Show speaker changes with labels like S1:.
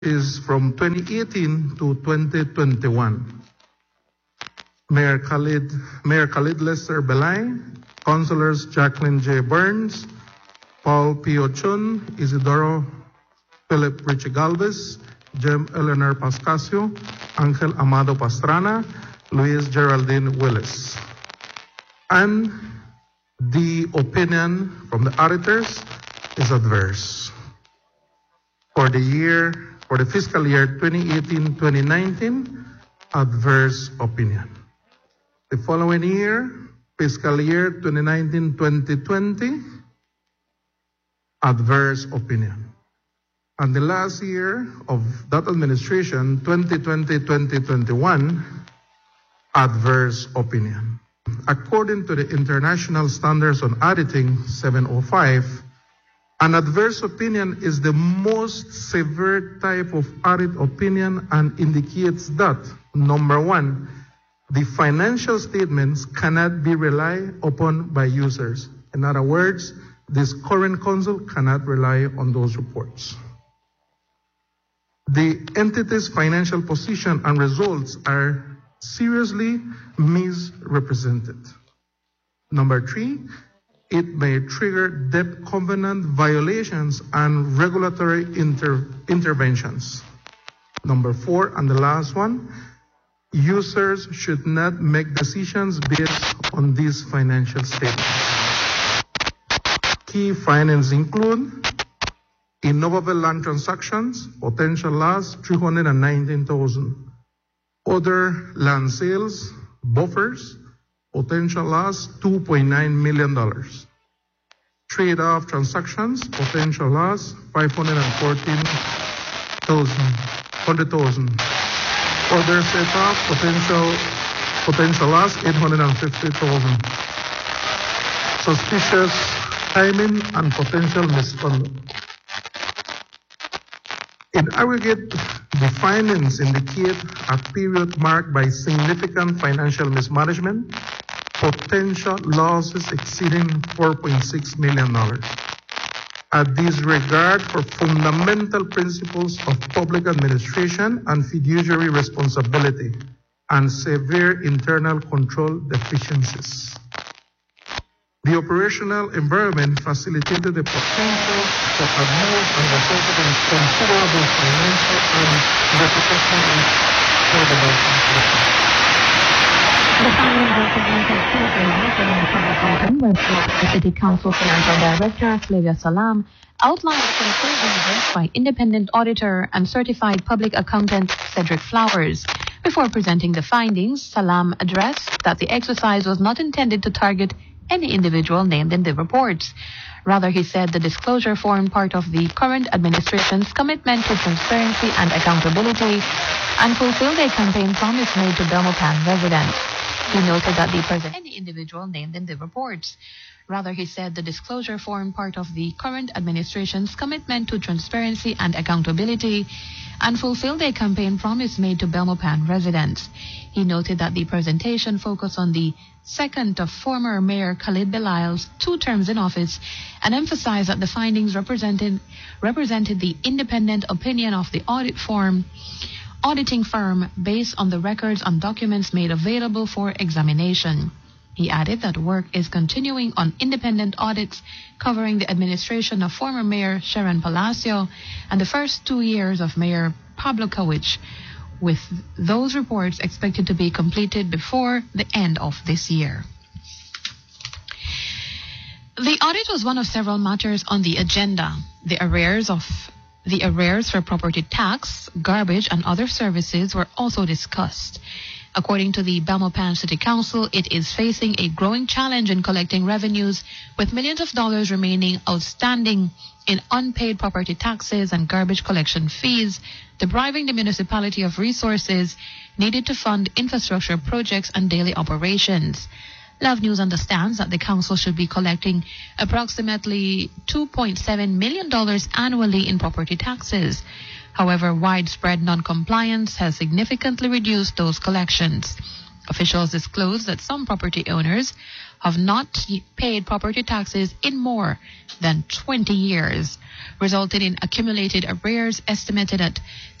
S1: is from 2018 to 2021. Mayor Khalid Lester Belay, Councilors Jacqueline J. Burns, Paul P. Ochun, Isidoro Philip Richie Galvez, Jem Eleanor Pascasio, Angel Amado Pastrana, Luis Geraldine Willis. And the opinion from the auditors is adverse. For the fiscal year 2018-2019, adverse opinion. The following year, fiscal year 2019-2020, adverse opinion. And the last year of that administration, 2020-2021, adverse opinion. According to the International Standards on Auditing 705, an adverse opinion is the most severe type of audit opinion and indicates that, number one, the financial statements cannot be relied upon by users. In other words, this current council cannot rely on those reports. The entity's financial position and results are seriously misrepresented. Number three, it may trigger debt covenant violations and regulatory interventions. Number four, and the last one, users should not make decisions based on these financial statements. Key findings include Innovaville land transactions, potential loss, $319,000. Other land sales, buffers, potential loss, $2.9 million. Trade-off transactions, potential loss, $514,000. Other set-off, potential loss, $850,000. Suspicious timing and potential misconduct. In aggregate, the findings indicate a period marked by significant financial mismanagement, potential losses exceeding $4.6 million, a disregard for fundamental principles of public administration and fiduciary responsibility, and severe internal control deficiencies. The operational environment facilitated the potential for abuse and resulted in considerable financial and reputational risk for the banking system.
S2: The findings were presented Tuesday night in the public meeting where the City Council Financial Director Flavia Salam outlined the conclusions reached by independent auditor and certified public accountant Cedric Flowers. Before presenting the findings, Salam addressed that the exercise was not intended to target any individual named in the reports. Rather, he said the disclosure formed part of the current administration's commitment to transparency and accountability and fulfilled a campaign promise made to Belmopan residents. He noted that the any individual named in the reports. Rather, he said the disclosure formed part of the current administration's commitment to transparency and accountability and fulfilled a campaign promise made to Belmopan residents. He noted that the presentation focused on the second of former Mayor Khalid Belay's 2 terms in office and emphasized that the findings represented the independent opinion of the auditing firm based on the records and documents made available for examination. He added that work is continuing on independent audits covering the administration of former Mayor Sharon Palacio and the first 2 years of Mayor Pablo Kawich, with those reports expected to be completed before the end of this year. The audit was one of several matters on the agenda. The arrears for property tax, garbage, and other services were also discussed. According to the Belmopan City Council, it is facing a growing challenge in collecting revenues, with millions of dollars remaining outstanding in unpaid property taxes and garbage collection fees, depriving the municipality of resources needed to fund infrastructure projects and daily operations. Love News understands that the council should be collecting approximately $2.7 million annually in property taxes. However, widespread non-compliance has significantly reduced those collections. Officials disclosed that some property owners have not paid property taxes in more than 20 years, resulting in accumulated arrears estimated at